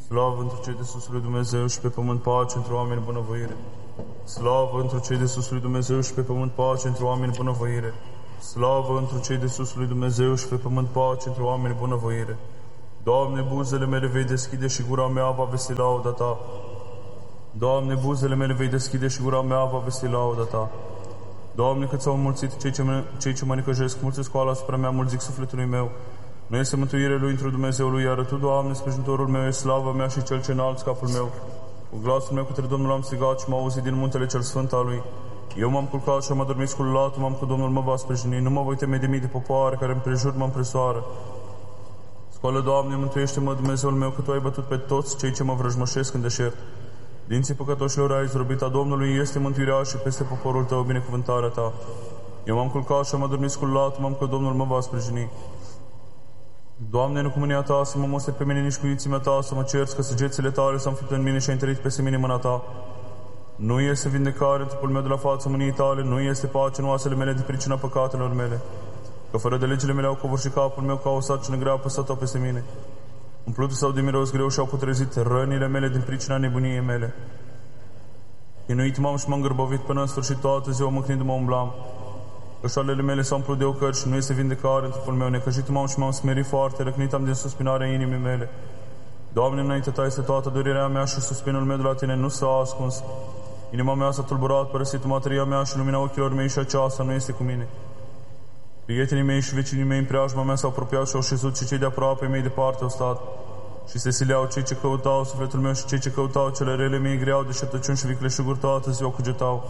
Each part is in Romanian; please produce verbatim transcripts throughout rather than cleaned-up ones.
Slavă întru cei de sus lui Dumnezeu și pe pământ pace întru oameni bunăvoire. Slavă întru cei de sus lui Dumnezeu și pe pământ pace întru oameni bunăvoire. Slavă întru cei de sus lui Dumnezeu și pe pământ pace întru oameni bunăvoire. Doamne, buzele mele vei deschide și gura mea va vesti lauda Ta. Doamne, buzele mele vei deschide și gura mea va vesti lauda Ta. Doamne, cât s-au înmulțit cei ce mă, cei ce mă nicăjesc, mulți scoală asupra mea, mult zic sufletului meu. Nu este mântuire lui într-o Dumnezeului, iar Tu, Doamne, sprijinitorul meu, e slava mea și cel ce înalți capul meu. Cu glasul meu către Domnul am strigat și m-a auzit din muntele cel sfânt al Lui. Eu m-am culcat și am adormit sculat, m-am cu Domnul mă va sprijini. Nu mă voi teme de mii de popoare care împrejur mă împresoară. Scoală, Doamne, mântuiește-mă, Dumnezeul meu, că Tu ai bătut pe toți cei ce mă vrăjmășesc în deșert. Dinții păcătoșilor ai izrobit, a Domnului este mântuirea și peste poporul Tău binecuvântarea Ta. Eu m-am culcat și am adormit sculat, m-am că Domnul mă va sprijini. Doamne, nu cu mânia Ta să mă mosteri pe mine, nici cu iuțimea Ta să mă cerți, că săgețile Tale s-au înfipt în mine și ai întărit peste mine mâna Ta. Nu este vindecare în trupul meu de la fața mâniei Tale, nu este pace în oasele mele de pricina păcatelor mele. Că fără de legile mele au covârșit capul meu ca o sarcină grea apăsat-o peste mine. Umplutul sau de miros greu și-au putrezit rănile mele din pricina nebuniei mele. Inuit m-am și m-am gârbovit până în sfârșit, toată ziua mâncnindu-mă umblam. Cășalele mele s-au umplut de ocări și nu este vindecare în trupul meu. Necăjit m-am și m-am smerit foarte, răcnit am din suspinarea inimii mele. Doamne, înainte Ta este toată durerea mea și suspinul meu de la Tine nu s-a ascuns. Inima mea s-a tulburat, părăsit materia mea și lumina ochilor mei și aceasta nu este cu mine. Prietenii mei și vecinii mei în preajma mea s-au apropiat și au șezut și cei de aproape mei departe au stat. Și se sileau cei ce căutau sufletul meu și cei ce căutau cele rele mie greau de șeptăciuni și vicleșuguri toată ziua cugetau.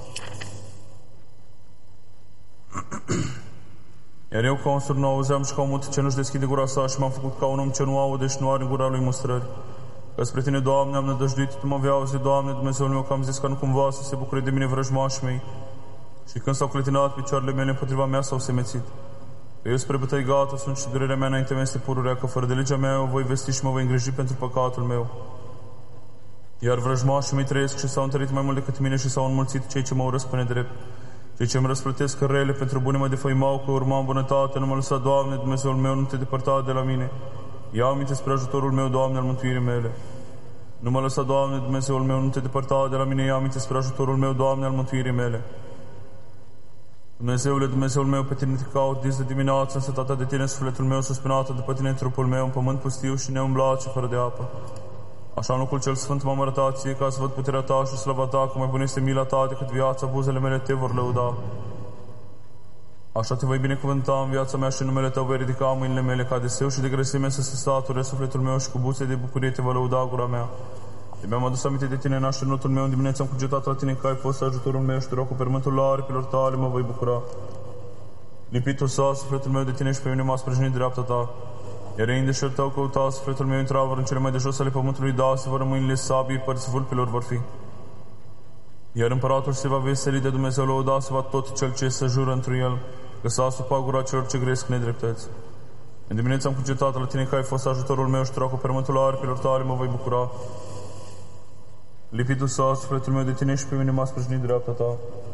Iar eu ca un surd nu auzeam și ca un mut ce nu-și deschide gura sa și m-am făcut ca un om ce nu aude și nu are în gura lui mustrări. Că spre Tine, Doamne, am nădăjduit, Tu mă vei auzi, Doamne, Dumnezeul meu, că am zis că nu cumva să se bucure de mine vrăjmașii mei. Și când s-au clătinat picioarele mele împotriva mea s-au semețit. Că eu spre bătăi gata sunt și durerea mea înainte mea este pururea, că fără de legea mea eu voi vesti și mă voi îngriji pentru păcatul meu. Iar vrăjmașii mei trăiesc și s-au întărit mai mult decât mine și s-au înmulțit cei ce mă urăsc pe nedrept. Cei ce îmi răsplătesc rele pentru bune mă defăimau, că urmam bunătate, nu mă lăsa, Doamne, Dumnezeul meu, nu Te depărta de la mine. Ia aminte spre ajutorul meu, Doamne, al mântuirii mele. Nu mă lăsa, Doamne, Dumnezeul meu, nu Te depărta de la mine, ia aminte spre ajutorul meu, Doamne, al mântuirii mele. Dumnezeule, Dumnezeul meu, pe Tine Te caut, dis de dimineață, însătată de Tine, sufletul meu, suspinată după Tine, trupul meu, în pământ pustiu și neumblat și fără de apă. Așa în locul cel sfânt m-am arătat Ție, ca să văd puterea Ta și slava Ta, că mai bună este mila Ta decât viața, buzele mele Te vor lăuda. Așa Te voi binecuvânta în viața mea și în numele Tău voi ridica mâinile mele, ca de seu și de grăsime să se sature sufletul meu și cu buze de bucurie Te va lăuda gura mea. De mi-am adus aminte de Tine în așternutul meu, în dimineața am cugetat la Tine că ai fost ajutorul meu și te rog cu permântul aripilor Tale mă voi bucura. Lipitul sa, sufletul meu de Tine și pe mine m-a sprijinit dreapta Ta. Iar ei în deșert Tău căuta, sufletul meu intra în cele mai de jos ale pământului, da, se vor mâinile sabii, părți vulpilor vor fi. Iar împăratul se va veseli de Dumnezeu, lăuda se va tot cel ce se jură întru el, că s-a asupat gura celor ce gresc nedreptăți. În dimineața am cugetat la Tine că ai fost ajutorul meu și te rog cu permântul aripilor Tale mă voi bucura. Lipitul sa, sufletul meu de Tine și pe mine m-a sprijinit dreapta Ta.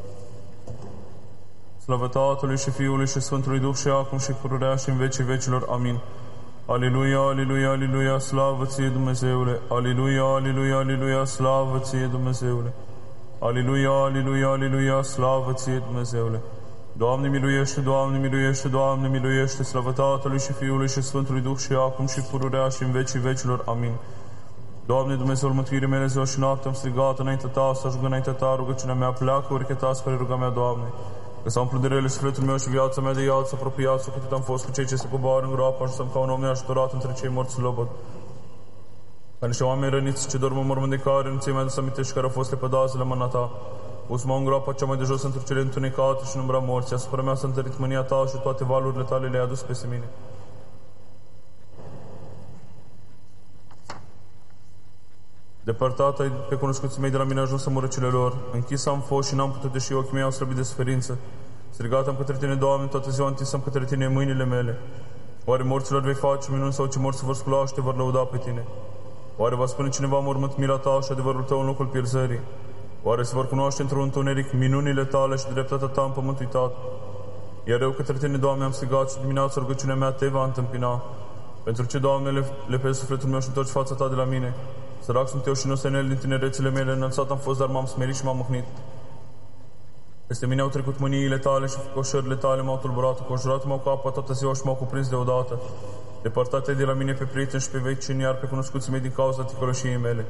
Slavă Tatălui și Fiului și Sfântului Duh și acum și pururea și în vecii vecilor. Amin. Aleluia, aleluia, aleluia, slavă Ție, Dumnezeule. Aleluia, aleluia, aleluia, slavă Ție, Dumnezeule. Aleluia, aleluia, aleluia, slavă Ție, Dumnezeule. Doamne miluiește, Doamne miluiește, Doamne miluiește, slavă Tatălui și Fiului și Sfântului Duh și acum și pururea și în vecii vecilor. Amin. Doamne, Dumnezeul mântuirii mele, ziua și noapte am strigat înaintea Ta, să ajungă înaintea Ta rugăciunea mea, pleacă urechea Ta spre ruga mea, Doamne. Că s-au umplut de rele sufletul meu și viața mea de iad s-a apropiat, să cât am fost cu cei ce se coboară în groapă, ajunsăm ca un om neajutorat între cei morți slobod. Ca niște oameni răniți ce dorm în mormânt de care nu ți-ai mai adus aminte și care au fost lepădați la mâna Ta. Pus-mă în groapa cea mai de jos între cele întunecate și în umbra morții. Asupra mea s-a întărit mânia Ta și toate valurile Tale le-ai adus peste mine. Depărtat ai pe cunoscuții mei de la mine ajuns în murăcile lor. Închis am fost și n-am putut, deși ochii mei au slăbit de suferință. Strigat am către Tine, Doamne, toată ziua întins am către Tine mâinile mele. Oare morților vei face minuni sau ce morți vor scula și Te vor lăuda pe Tine? Oare va spune cineva mormânt mila Ta și adevărul Tău în locul pierzării? Oare se vor cunoaște într-un întuneric minunile Tale și dreptatea Ta în pământ uitat? Iar eu către Tine, Doamne, am strigat și dimineața rugăciunea mea Te va întâmpina. Pentru ce, Doamne, le, le pe sufletul meu și întorci fața Ta de la mine? Sărac sunt eu și nu senel din tinerețele mele, înălțat am fost, dar m-am smerit și m-am mâhnit. Peste mine au trecut mâniile Tale și coșările Tale m-au tulburat, conjurat-mă cu apă toată ziua și m-au cuprins deodată. Depărtate de la mine pe prieteni și pe vecini, iar pe cunoscuții mei din cauza ticăloșiei mele.